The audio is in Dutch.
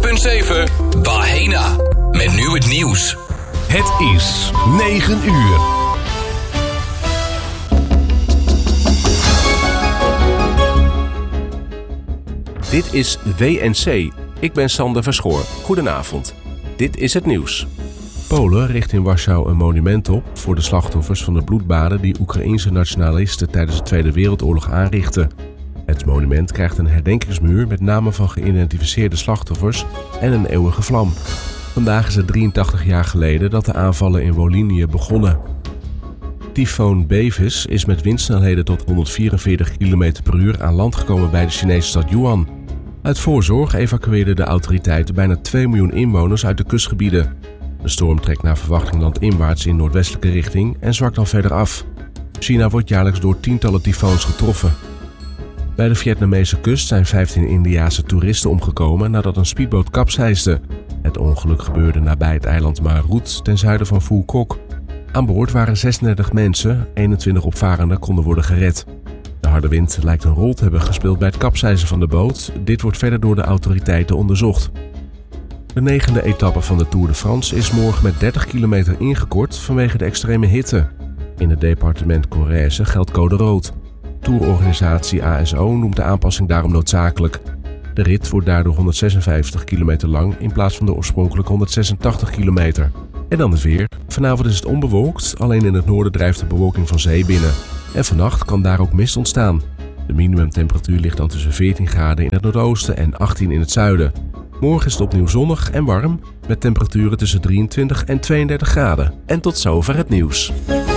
106.7 Bahena. Met nu het nieuws. Het is 9 uur. Dit is WNC. Ik ben Sander Verschoor. Goedenavond. Dit is het nieuws. Polen richt in Warschau een monument op voor de slachtoffers van de bloedbaden die Oekraïense nationalisten tijdens de Tweede Wereldoorlog aanrichtten. Het monument krijgt een herdenkingsmuur met namen van geïdentificeerde slachtoffers en een eeuwige vlam. Vandaag is het 83 jaar geleden dat de aanvallen in Wolynië begonnen. Tyfoon Bevis is met windsnelheden tot 144 km per uur aan land gekomen bij de Chinese stad Yuan. Uit voorzorg evacueerden de autoriteiten bijna 2 miljoen inwoners uit de kustgebieden. De storm trekt naar verwachting landinwaarts in noordwestelijke richting en zwakt dan verder af. China wordt jaarlijks door tientallen tyfoons getroffen. Bij de Vietnamese kust zijn 15 Indiase toeristen omgekomen nadat een speedboot kapseisde. Het ongeluk gebeurde nabij het eiland Marut ten zuiden van Phu Quoc. Aan boord waren 36 mensen, 21 opvarenden konden worden gered. De harde wind lijkt een rol te hebben gespeeld bij het kapseizen van de boot. Dit wordt verder door de autoriteiten onderzocht. De 9e etappe van de Tour de France is morgen met 30 kilometer ingekort vanwege de extreme hitte. In het departement Corrèze geldt code rood. Tourorganisatie ASO noemt de aanpassing daarom noodzakelijk. De rit wordt daardoor 156 kilometer lang in plaats van de oorspronkelijke 186 kilometer. En dan het weer. Vanavond is het onbewolkt, alleen in het noorden drijft de bewolking van zee binnen. En vannacht kan daar ook mist ontstaan. De minimumtemperatuur ligt dan tussen 14 graden in het noordoosten en 18 in het zuiden. Morgen is het opnieuw zonnig en warm, met temperaturen tussen 23 en 32 graden. En tot zover het nieuws.